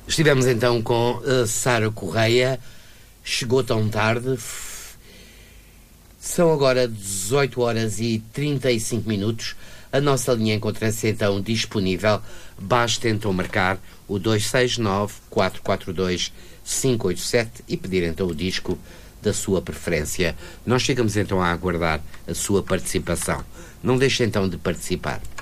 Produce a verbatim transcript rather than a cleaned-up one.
Estivemos então com uh, Sara Correia. Chegou tão tarde. São agora dezoito horas e trinta e cinco minutos. A nossa linha encontra-se então disponível. Basta então marcar o dois seis nove, quatro quatro dois, cinco oito sete e pedir então o disco da sua preferência. Nós ficamos então a aguardar a sua participação. Não deixe então de participar.